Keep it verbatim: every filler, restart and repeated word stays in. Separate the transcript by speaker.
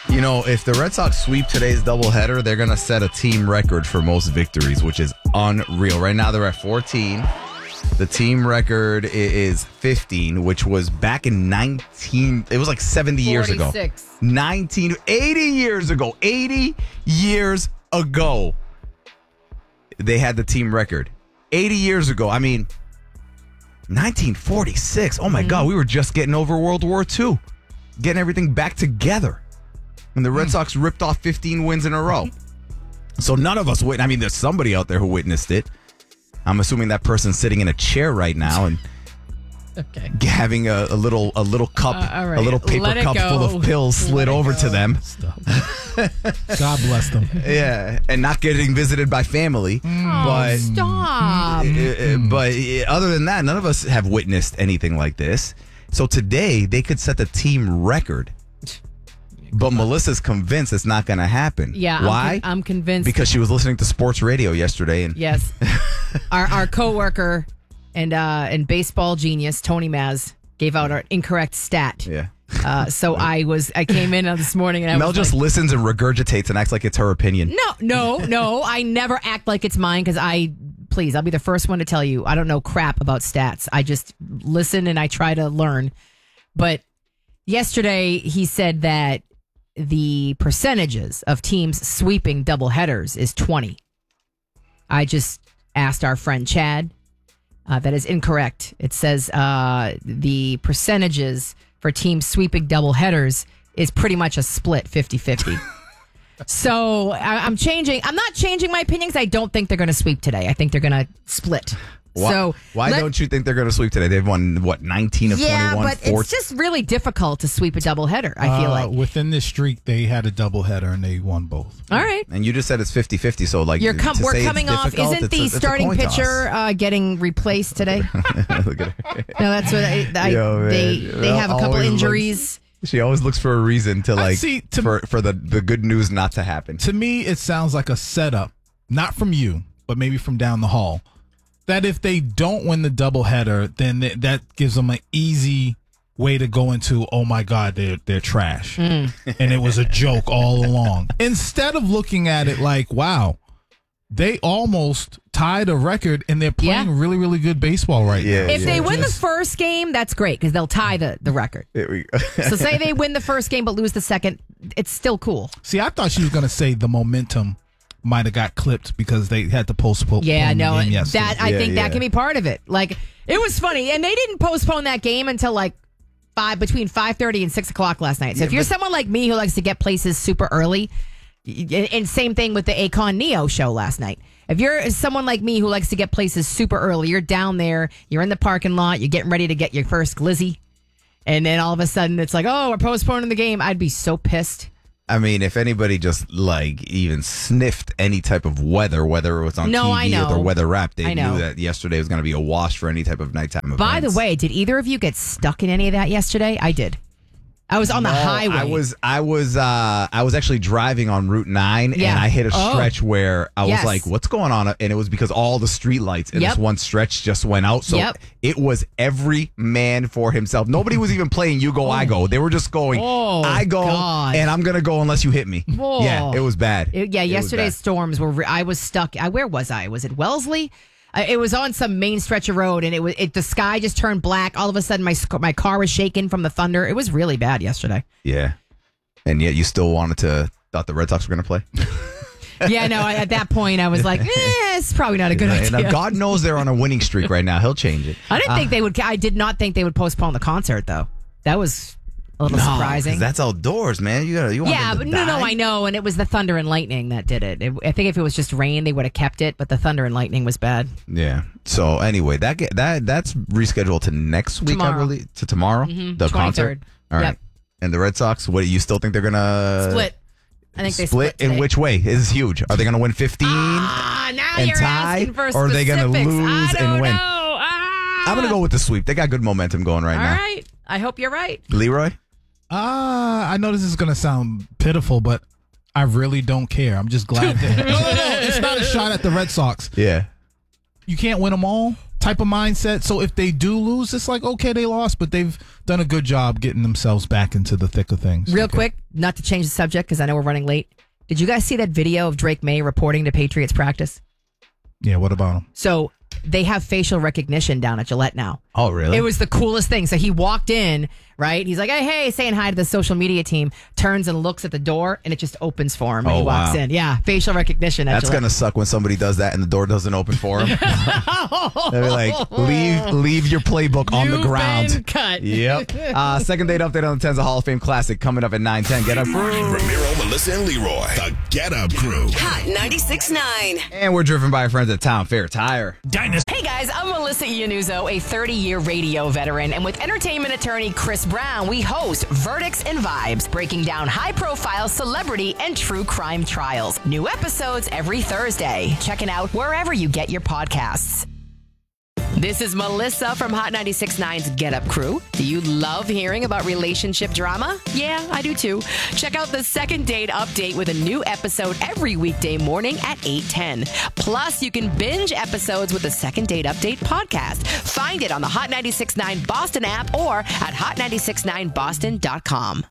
Speaker 1: You know, if the Red Sox sweep today's doubleheader, they're going to set a team record for most victories, which is unreal. Right now, they're at fourteen. The team record is fifteen, which was back in nineteen. It was like seventy years ago. nineteen, eighty years ago. eighty years ago. They had the team record. eighty years ago. I mean, nineteen forty-six. Oh, my mm-hmm. God. We were just getting over World War Two. Getting everything back together. When the Red mm. Sox ripped off fifteen wins in a row. So none of us witnessed. I mean, there's somebody out there who witnessed it. I'm assuming that person's sitting in a chair right now and okay. having a, a little a little cup, uh, right. a little paper cup go. full of pills slid over go. to them.
Speaker 2: God bless them.
Speaker 1: Yeah, and not getting visited by family.
Speaker 3: Oh,
Speaker 1: but
Speaker 3: stop.
Speaker 1: Uh, but other than that, none of us have witnessed anything like this. So today, they could set the team record. But Melissa's convinced it's not going to happen.
Speaker 3: Yeah,
Speaker 1: why?
Speaker 3: I'm, con- I'm convinced
Speaker 1: because she was listening to sports radio yesterday, and
Speaker 3: yes, our our coworker and uh, and baseball genius Tony Maz gave out our incorrect stat.
Speaker 1: Yeah.
Speaker 3: Uh, so I was I came in this morning and I
Speaker 1: Mel
Speaker 3: was
Speaker 1: just
Speaker 3: like,
Speaker 1: listens and regurgitates and acts like it's her opinion.
Speaker 3: No, no, no. I never act like it's mine because I. Please, I'll be the first one to tell you I don't know crap about stats. I just listen and I try to learn. But yesterday he said that the percentages of teams sweeping doubleheaders is twenty. I just asked our friend Chad. Uh, that is incorrect. It says uh, the percentages for teams sweeping doubleheaders is pretty much a split fifty-fifty. So I, I'm changing. I'm not changing my opinion because I don't think they're going to sweep today. I think they're going to split.
Speaker 1: Why,
Speaker 3: so
Speaker 1: why
Speaker 3: let,
Speaker 1: don't you think they're going to sweep today? They've won, what, nineteen of
Speaker 3: yeah,
Speaker 1: twenty-one?
Speaker 3: Yeah, but
Speaker 1: four-
Speaker 3: it's just really difficult to sweep a doubleheader, I feel
Speaker 2: uh,
Speaker 3: like.
Speaker 2: Within this streak, they had a doubleheader and they won both.
Speaker 3: All right.
Speaker 1: And you just said it's fifty-fifty, so like
Speaker 3: You're com-
Speaker 1: to
Speaker 3: we're
Speaker 1: say
Speaker 3: coming off. Isn't the
Speaker 1: a,
Speaker 3: starting pitcher uh, getting replaced today?
Speaker 1: Look at her.
Speaker 3: No, that's what I, I,
Speaker 1: Yo,
Speaker 3: they they have a couple injuries.
Speaker 1: Looks- She always looks for a reason to like
Speaker 2: see, to,
Speaker 1: for for the, the good news not to happen.
Speaker 2: To me, it sounds like a setup, not from you, but maybe from down the hall. That if they don't win the doubleheader, then th- that gives them an easy way to go into, oh my God, they're they're trash, mm. and it was a joke all along. Instead of looking at it like, wow, they almost tied a record and they're playing
Speaker 3: yeah.
Speaker 2: really, really good baseball right
Speaker 1: yeah,
Speaker 2: now.
Speaker 3: If
Speaker 1: yeah.
Speaker 3: they win
Speaker 2: Just,
Speaker 3: the first game, that's great because they'll tie the, the record. So say they win the first game but lose the second, it's still cool.
Speaker 2: See, I thought she was going to say the momentum might have got clipped because they had to postpone.
Speaker 3: Yeah, no,
Speaker 2: the game yesterday.
Speaker 3: that I
Speaker 1: yeah,
Speaker 3: think
Speaker 1: yeah.
Speaker 3: that can be part of it. Like it was funny, and they didn't postpone that game until like five between five thirty and six o'clock last night. So
Speaker 1: yeah,
Speaker 3: if you're
Speaker 1: but-
Speaker 3: someone like me who likes to get places super early, and same thing with the Akon Neo show last night. If you're someone like me who likes to get places super early, you're down there, you're in the parking lot, you're getting ready to get your first glizzy, and then all of a sudden it's like, oh, we're postponing the game. I'd be so pissed.
Speaker 1: I mean, if anybody just like even sniffed any type of weather, whether it was on
Speaker 3: No,
Speaker 1: T V
Speaker 3: I know.
Speaker 1: or the weather app, they
Speaker 3: I know.
Speaker 1: knew that yesterday was going to be a wash for any type of nighttime
Speaker 3: By
Speaker 1: events.
Speaker 3: the way, did either of you get stuck in any of that yesterday? I did. I was on the
Speaker 1: No,
Speaker 3: highway.
Speaker 1: I was, I was, uh, I was actually driving on Route Nine,
Speaker 3: Yeah.
Speaker 1: and I hit a
Speaker 3: Oh.
Speaker 1: stretch where I
Speaker 3: Yes.
Speaker 1: was like, "What's going on?" And it was because all the street lights in
Speaker 3: Yep.
Speaker 1: this one stretch just went out. So
Speaker 3: Yep.
Speaker 1: it was every man for himself. Nobody was even playing "You Go, I Go." They were just going,
Speaker 3: Oh,
Speaker 1: "I go,
Speaker 3: God.
Speaker 1: and I'm gonna go unless you hit me."
Speaker 3: Whoa.
Speaker 1: Yeah, it was bad.
Speaker 3: It- yeah,
Speaker 1: It was
Speaker 3: yesterday's
Speaker 1: bad.
Speaker 3: storms were. Re- I was stuck. I, where was I? Was it Wellesley? Uh, it was on some main stretch of road, and it was. It, the sky just turned black. All of a sudden, my sc- my car was shaking from the thunder. It was really bad yesterday.
Speaker 1: Yeah, and yet you still wanted to. Thought the Red Sox were gonna play.
Speaker 3: Yeah, no. I, at that point, I was like, eh, it's probably not a good
Speaker 1: And, uh,
Speaker 3: idea.
Speaker 1: God knows they're on a winning streak right now. He'll change it.
Speaker 3: I didn't
Speaker 1: Uh,
Speaker 3: think they would. I did not think they would postpone the concert, though. That was a little
Speaker 1: No,
Speaker 3: surprising.
Speaker 1: 'cause that's outdoors, man. You gotta. You want
Speaker 3: Yeah,
Speaker 1: them to
Speaker 3: but no, no,
Speaker 1: die?
Speaker 3: I know, and it was the thunder and lightning that did it. it. I think if it was just rain, they would have kept it, but the thunder and lightning was bad.
Speaker 1: Yeah. So anyway, that get, that that's rescheduled to next week,
Speaker 3: Tomorrow.
Speaker 1: I believe. To tomorrow,
Speaker 3: Mhm,
Speaker 1: the
Speaker 3: twenty-third.
Speaker 1: concert. All right.
Speaker 3: Yep.
Speaker 1: And the Red Sox, what you still think they're gonna
Speaker 3: Split. I think they
Speaker 1: split
Speaker 3: split
Speaker 1: in
Speaker 3: today.
Speaker 1: which way? This is huge. Are they gonna win fifteen
Speaker 3: Ah, now
Speaker 1: and
Speaker 3: you're
Speaker 1: tie,
Speaker 3: asking for
Speaker 1: or are they gonna
Speaker 3: specifics.
Speaker 1: lose
Speaker 3: I don't
Speaker 1: and win?
Speaker 3: know. Ah.
Speaker 1: I'm gonna go with the sweep. They got good momentum going right
Speaker 3: All
Speaker 1: now.
Speaker 3: right. I hope you're right.
Speaker 1: Leroy.
Speaker 2: Uh, I know this is going to sound pitiful, but I really don't care. I'm just glad that. No, no, no. It's not a shot at the Red Sox.
Speaker 1: Yeah.
Speaker 2: You can't win them all. type of mindset. So if they do lose, it's like, okay, they lost, but they've done a good job getting themselves back into the thick of things.
Speaker 3: Real
Speaker 2: okay.
Speaker 3: quick, not to change the subject because I know we're running late. Did you guys see that video of Drake May reporting to Patriots practice?
Speaker 2: Yeah, what about him?
Speaker 3: So they have facial recognition down at Gillette now.
Speaker 1: Oh, really?
Speaker 3: It was the coolest thing. So he walked in, right? He's like, hey, hey, saying hi to the social media team, turns and looks at the door, and it just opens for him. And
Speaker 1: Oh,
Speaker 3: he walks
Speaker 1: wow.
Speaker 3: in. Yeah, facial recognition. At
Speaker 1: That's
Speaker 3: Gillette.
Speaker 1: going to suck when somebody does that and the door doesn't open for him. They'll be like, leave leave your playbook on the
Speaker 3: You've
Speaker 1: ground.
Speaker 3: been cut.
Speaker 1: Yep. Uh, second date update on the Tens of Hall of Fame Classic coming up at nine ten. Get up, crew.
Speaker 4: Ramiro, Melissa, and Leroy. The Get Up Crew.
Speaker 5: Hot ninety-six point nine.
Speaker 1: And we're driven by our friends at Town Fair Tire.
Speaker 6: Hey guys, I'm Melissa Iannuzzo, a thirty-year radio veteran, and with entertainment attorney Chris Brown, we host Verdicts and Vibes, breaking down high-profile celebrity and true crime trials. New episodes every Thursday. Check it out wherever you get your podcasts. This is Melissa from Hot ninety-six point nine's Get Up Crew. Do you love hearing about relationship drama? Yeah, I do too. Check out the Second Date Update with a new episode every weekday morning at eight ten. Plus, you can binge episodes with the Second Date Update podcast. Find it on the Hot ninety-six point nine Boston app or at hot nine six nine boston dot com.